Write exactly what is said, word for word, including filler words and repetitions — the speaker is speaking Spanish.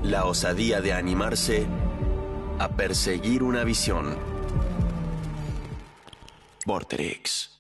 La osadía de animarse a perseguir una visión. Vorterix.